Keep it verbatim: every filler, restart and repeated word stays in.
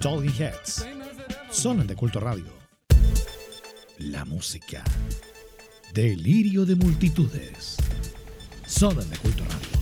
Talking Heads. Son de Culto Radio. La música. Delirio de multitudes. Son de Culto Radio.